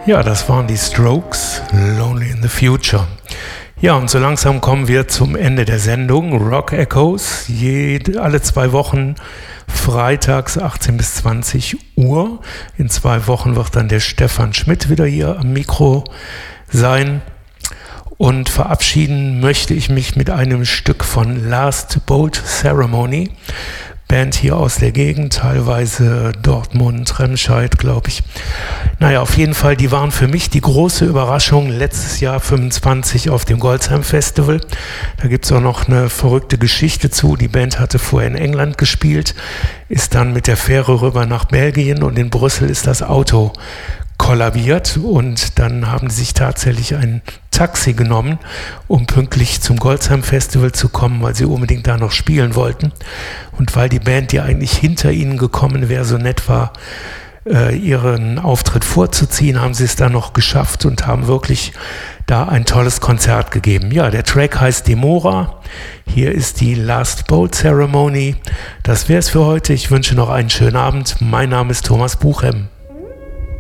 Ja, das waren die Strokes, Lonely in the Future. Ja, und so langsam kommen wir zum Ende der Sendung. Rock Echoes, alle 2 Wochen, freitags 18 bis 20 Uhr. In 2 Wochen wird dann der Stefan Schmidt wieder hier am Mikro sein. Und verabschieden möchte ich mich mit einem Stück von Last Boat Ceremony. Band hier aus der Gegend, teilweise Dortmund, Remscheid, glaube ich. Naja, auf jeden Fall, die waren für mich die große Überraschung letztes Jahr 25 auf dem Goldsheim Festival. Da gibt es auch noch eine verrückte Geschichte zu. Die Band hatte vorher in England gespielt, ist dann mit der Fähre rüber nach Belgien und in Brüssel ist das Auto kollabiert und dann haben sie sich tatsächlich ein Taxi genommen, um pünktlich zum Goldsheim Festival zu kommen, weil sie unbedingt da noch spielen wollten. Und weil die Band, die eigentlich hinter ihnen gekommen wäre, so nett war, ihren Auftritt vorzuziehen, haben sie es dann noch geschafft und haben wirklich da ein tolles Konzert gegeben. Ja, der Track heißt Demora. Hier ist die Last Boat Ceremony. Das wäre es für heute. Ich wünsche noch einen schönen Abend. Mein Name ist Thomas Buchem.